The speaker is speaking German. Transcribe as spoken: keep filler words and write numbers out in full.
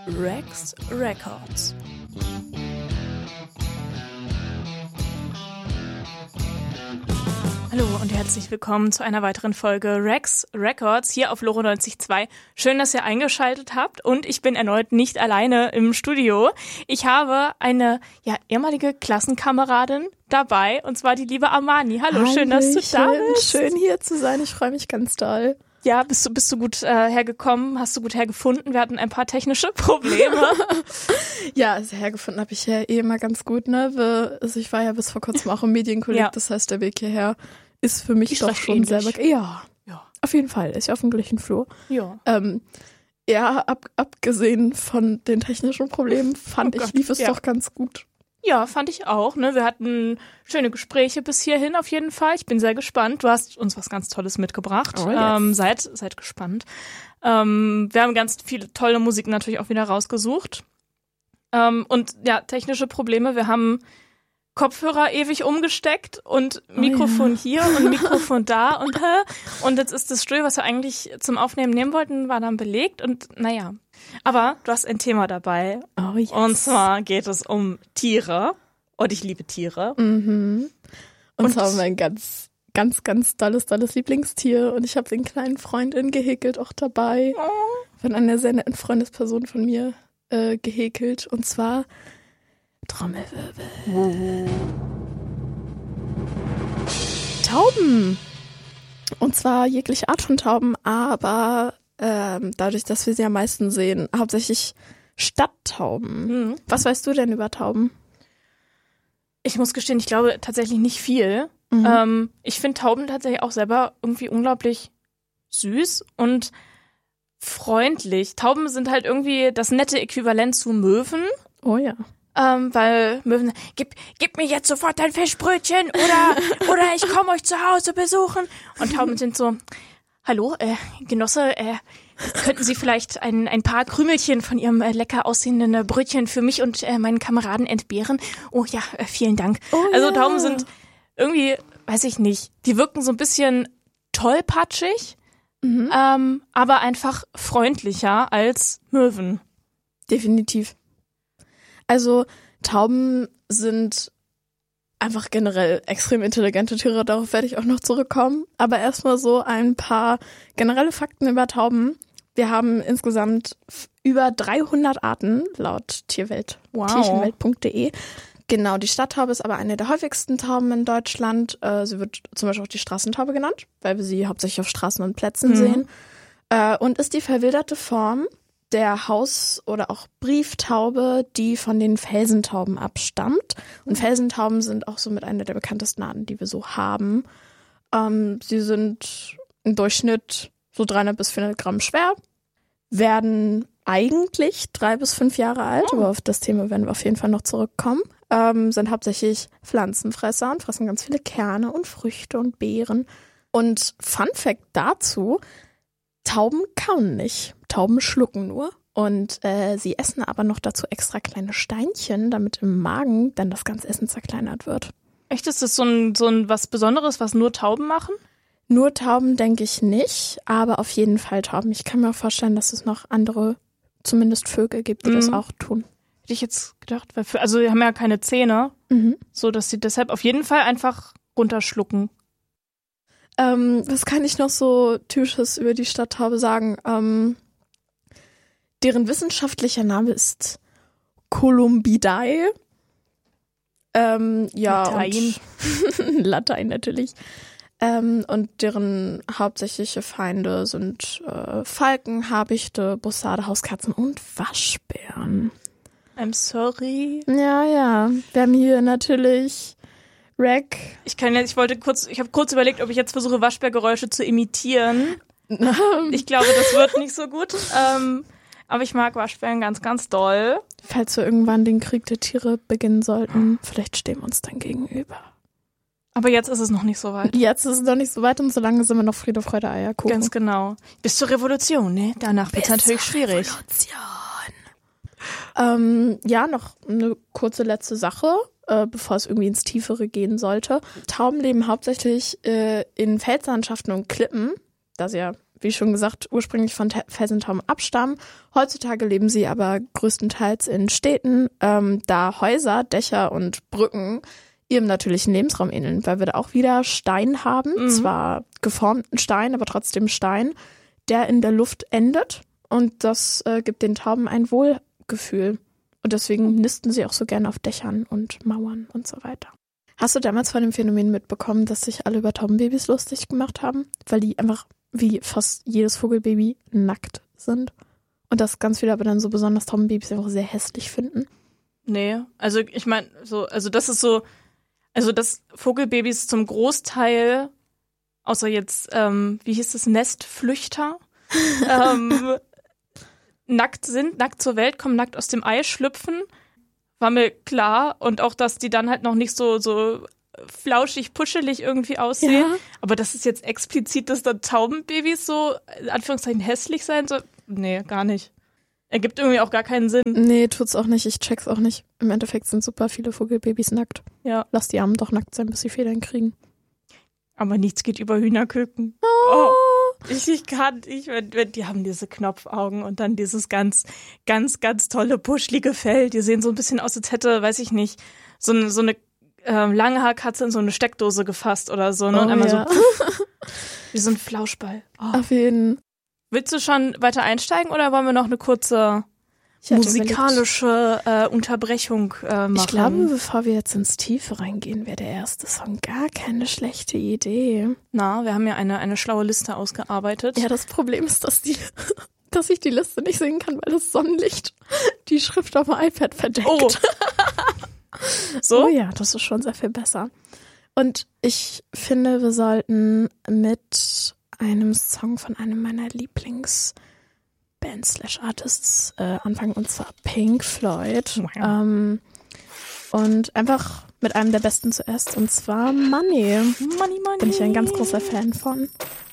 Rex Records. Hallo und herzlich willkommen zu einer weiteren Folge Rex Records hier auf Loro neunzig Komma zwei. Schön, dass ihr eingeschaltet habt und ich bin erneut nicht alleine im Studio. Ich habe eine ja, ehemalige Klassenkameradin dabei und zwar die liebe Amani. Hallo, Hallöchen. Schön, dass du da bist. Schön hier zu sein, ich freue mich ganz doll. Ja, bist du, bist du gut äh, hergekommen? Hast du gut hergefunden? Wir hatten ein paar technische Probleme. Ja, also hergefunden habe ich ja eh immer ganz gut, ne? Wir, also ich war ja bis vor kurzem auch im Medienkolleg, ja. Das heißt, der Weg hierher ist für mich Die doch schon ähnlich. selber... Ja, ja, auf jeden Fall, ist ja auf dem gleichen Flur. Ja. Ähm, ja, ab, abgesehen von den technischen Problemen fand Oh ich, Gott, lief es ja. doch ganz gut. Ja, fand ich auch. Ne? Wir hatten schöne Gespräche bis hierhin auf jeden Fall. Ich bin sehr gespannt. Du hast uns was ganz Tolles mitgebracht. Oh, yes. ähm, seid, seid gespannt. Ähm, wir haben ganz viele tolle Musik natürlich auch wieder rausgesucht. Ähm, und ja, technische Probleme. Wir haben Kopfhörer ewig umgesteckt und Mikrofon oh, ja. hier und Mikrofon da und hä? Und jetzt ist das Studio, was wir eigentlich zum Aufnehmen nehmen wollten, war dann belegt und naja. Aber du hast ein Thema dabei. Oh, yes. Und zwar geht es um Tiere. Und ich liebe Tiere. Mhm. Und, und zwar mein ganz, ganz, ganz tolles, tolles Lieblingstier. Und ich habe den kleinen Freundin gehäkelt auch dabei. Oh. Von einer sehr netten Freundesperson von mir äh, gehäkelt. Und zwar Trommelwirbel. Oh. Tauben. Und zwar jegliche Art von Tauben, aber ähm, dadurch, dass wir sie am meisten sehen, hauptsächlich Stadttauben. Mhm. Was weißt du denn über Tauben? Ich muss gestehen, ich glaube tatsächlich nicht viel. Mhm. Ähm, ich finde Tauben tatsächlich auch selber irgendwie unglaublich süß und freundlich. Tauben sind halt irgendwie das nette Äquivalent zu Möwen. Oh ja. Ähm, weil Möwen, gib, gib mir jetzt sofort dein Fischbrötchen oder, oder ich komme euch zu Hause besuchen. Und Tauben sind so, hallo, äh, Genosse, äh, könnten Sie vielleicht ein, ein paar Krümelchen von Ihrem äh, lecker aussehenden äh, Brötchen für mich und äh, meinen Kameraden entbehren? Oh ja, äh, vielen Dank. Oh, also ja. Tauben sind irgendwie, weiß ich nicht, die wirken so ein bisschen tollpatschig, Mhm. ähm, aber einfach freundlicher als Möwen. Definitiv. Also Tauben sind einfach generell extrem intelligente Tiere, darauf werde ich auch noch zurückkommen. Aber erstmal so ein paar generelle Fakten über Tauben. Wir haben insgesamt über dreihundert Arten laut Tierwelt, Wow. tierchenwelt punkt de. Genau, die Stadttaube ist aber eine der häufigsten Tauben in Deutschland. Äh, sie wird zum Beispiel auch die Straßentaube genannt, weil wir sie hauptsächlich auf Straßen und Plätzen Mhm. sehen. Äh, und ist die verwilderte Form der Haus- oder auch Brieftaube, die von den Felsentauben abstammt. Und Felsentauben sind auch so mit einer der bekanntesten Arten, die wir so haben. Ähm, sie sind im Durchschnitt so dreihundert bis vierhundert Gramm schwer, werden eigentlich drei bis fünf Jahre alt, Oh. aber auf das Thema werden wir auf jeden Fall noch zurückkommen. Ähm, sind hauptsächlich Pflanzenfresser und fressen ganz viele Kerne und Früchte und Beeren. Und Fun Fact dazu: Tauben kauen nicht. Tauben schlucken nur. Und äh, sie essen aber noch dazu extra kleine Steinchen, damit im Magen dann das ganze Essen zerkleinert wird. Echt, ist das so ein, so ein was Besonderes, was nur Tauben machen? Nur Tauben denke ich nicht, aber auf jeden Fall Tauben. Ich kann mir auch vorstellen, dass es noch andere, zumindest Vögel gibt, die Mhm. das auch tun. Hätte ich jetzt gedacht, weil für, also die haben ja keine Zähne, Mhm. so dass sie deshalb auf jeden Fall einfach runterschlucken. Ähm, was kann ich noch so Typisches über die Stadttaube sagen? Ähm, deren wissenschaftlicher Name ist Columbidae. Ähm, ja, Latein. Und Latein natürlich. Ähm, und deren hauptsächliche Feinde sind äh, Falken, Habichte, Bussarde, Hauskatzen und Waschbären. I'm sorry. Ja, ja. Wir haben hier natürlich Rack. Ich kann jetzt, ich wollte kurz, ich habe kurz überlegt, ob ich jetzt versuche, Waschbärgeräusche zu imitieren. Ich glaube, das wird nicht so gut. Ähm, aber ich mag Waschbären ganz, ganz doll. Falls wir irgendwann den Krieg der Tiere beginnen sollten, vielleicht stehen wir uns dann gegenüber. Aber jetzt ist es noch nicht so weit. Jetzt ist es noch nicht so weit und solange sind wir noch Friede, Freude, Eierkuchen. Ganz genau. Bis zur Revolution, ne? Danach wird es natürlich schwierig. Revolution. Ähm, ja, noch eine kurze letzte Sache, äh, bevor es irgendwie ins Tiefere gehen sollte. Tauben leben hauptsächlich äh, in Felslandschaften und Klippen, da sie ja wie schon gesagt, ursprünglich von Te- Felsentauben abstammen. Heutzutage leben sie aber größtenteils in Städten, ähm, da Häuser, Dächer und Brücken ihrem natürlichen Lebensraum ähneln, weil wir da auch wieder Stein haben, mhm. zwar geformten Stein, aber trotzdem Stein, der in der Luft endet und das äh, gibt den Tauben ein Wohlgefühl. Und deswegen nisten sie auch so gerne auf Dächern und Mauern und so weiter. Hast du damals von dem Phänomen mitbekommen, dass sich alle über Taubenbabys lustig gemacht haben? Weil die einfach, wie fast jedes Vogelbaby, nackt sind. Und dass ganz viele aber dann so besonders Taubenbabys einfach sehr hässlich finden. Nee, also ich meine, so, also das ist so, also dass Vogelbabys zum Großteil, außer jetzt, ähm, wie hieß es, Nestflüchter, ähm, nackt sind, nackt zur Welt kommen, nackt aus dem Ei schlüpfen, war mir klar. Und auch, dass die dann halt noch nicht so, so flauschig, puschelig irgendwie aussehen. Ja. Aber das ist jetzt explizit, dass da Taubenbabys so, in Anführungszeichen, hässlich sein soll. Nee, gar nicht. Ergibt irgendwie auch gar keinen Sinn. Nee, tut's auch nicht. Ich check's auch nicht. Im Endeffekt sind super viele Vogelbabys nackt. Ja. Lass die Armen doch nackt sein, bis sie Federn kriegen. Aber nichts geht über Hühnerküken. Oh. oh. Ich, ich kann, ich, die haben diese Knopfaugen und dann dieses ganz, ganz, ganz tolle, puschlige Fell. Die sehen so ein bisschen aus, als hätte, weiß ich nicht, so eine, so eine äh, lange Haarkatze in so eine Steckdose gefasst oder so. Ne? Oh, und einmal ja. so puff, wie so ein Flauschball. Oh. Auf jeden Fall. Willst du schon weiter einsteigen oder wollen wir noch eine kurze musikalische äh, Unterbrechung äh, machen? Ich glaube, bevor wir jetzt ins Tiefe reingehen, wäre der erste Song gar keine schlechte Idee. Na, wir haben ja eine, eine schlaue Liste ausgearbeitet. Ja, das Problem ist, dass die, dass ich die Liste nicht sehen kann, weil das Sonnenlicht die Schrift auf dem iPad verdeckt. Oh. So? Oh ja, das ist schon sehr viel besser. Und ich finde, wir sollten mit einem Song von einem meiner Lieblings- Bands slash Artists äh, anfangen, und zwar Pink Floyd. Wow. Ähm, und einfach mit einem der besten zuerst, und zwar Money. Money, Money. Bin ich ein ganz großer Fan von.